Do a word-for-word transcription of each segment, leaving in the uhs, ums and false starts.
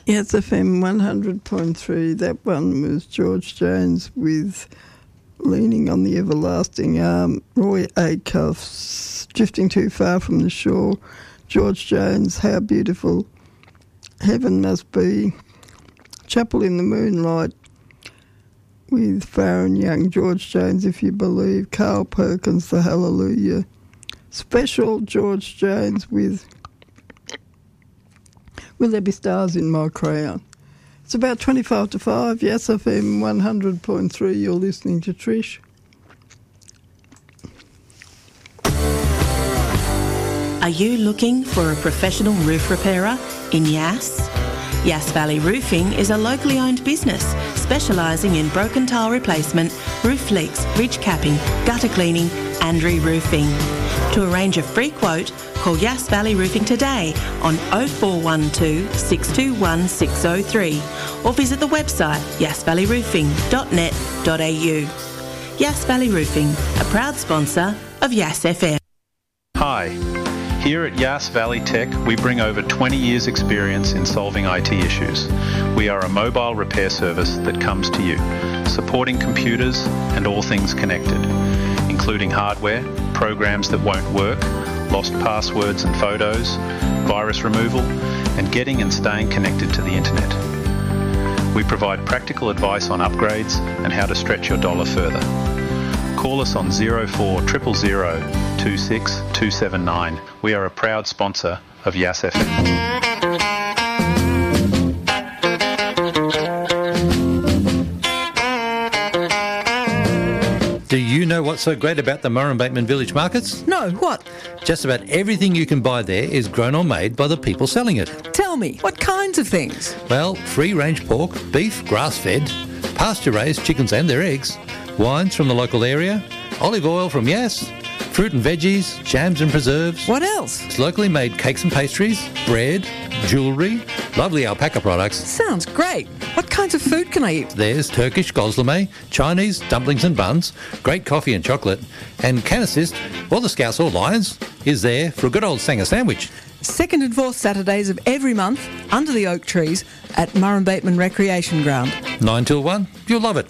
Yes, F M one hundred point three. That one was George Jones with Leaning on the Everlasting Arm. Roy Acuff's Drifting Too Far from the Shore. George Jones, How Beautiful Heaven Must Be. Chapel in the Moonlight with Farron Young. George Jones, If You Believe. Carl Perkins, The Hallelujah. Special George Jones with Will There Be Stars in My Crown. It's about twenty-five to five. Yes, F M one hundred point three. You're listening to Trish. Are you looking for a professional roof repairer in Yass? Yass Valley Roofing is a locally owned business specialising in broken tile replacement, roof leaks, ridge capping, gutter cleaning and re-roofing. To arrange a free quote, call Yass Valley Roofing today on oh four one two, six two one, six oh three or visit the website yass valley roofing dot net dot a u. Yass Valley Roofing, a proud sponsor of Yass F M. Hi. Here at Yass Valley Tech, we bring over twenty years experience in solving I T issues. We are a mobile repair service that comes to you, supporting computers and all things connected, including hardware, programs that won't work, lost passwords and photos, virus removal, and getting and staying connected to the internet. We provide practical advice on upgrades and how to stretch your dollar further. Call us on zero four zero zero zero two six two seven nine. We are a proud sponsor of Yass F M. Do you know what's so great about the Murrumbateman Village Markets? No, what? Just about everything you can buy there is grown or made by the people selling it. Tell me, what kinds of things? Well, free-range pork, beef, grass-fed, pasture-raised chickens and their eggs, wines from the local area, olive oil from Yass, fruit and veggies, jams and preserves. What else? It's locally made cakes and pastries, bread, jewellery, lovely alpaca products. Sounds great. What kinds of food can I eat? There's Turkish gozleme, Chinese dumplings and buns, great coffee and chocolate, and can assist, or the Scouts or Lions, is there for a good old Sanger sandwich. Second and fourth Saturdays of every month, under the oak trees at Murrumbateman Recreation Ground. Nine till one, you'll love it.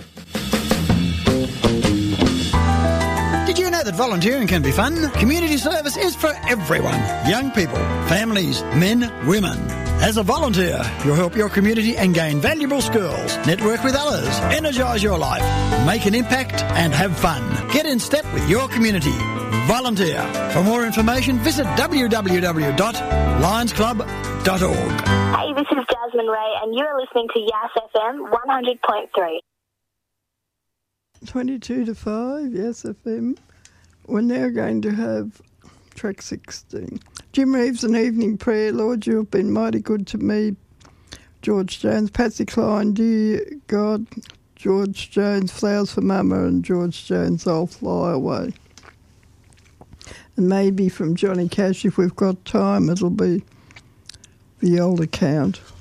Did you know that volunteering can be fun? Community service is for everyone. Young people, families, men, women. As a volunteer, you'll help your community and gain valuable skills, network with others, energise your life, make an impact and have fun. Get in step with your community. Volunteer. For more information, visit w w w dot lions club dot org. Hey, this is Jasmine Ray and you are listening to Yass F M one hundred point three. twenty-two to five, Yes F M. We're now going to have track sixteen. Jim Reeves, An Evening Prayer. Lord, you have been mighty good to me. George Jones. Patsy Cline, Dear God. George Jones, Flowers for Mama, and George Jones, I'll Fly Away. And maybe from Johnny Cash, if we've got time, it'll be The Old Account.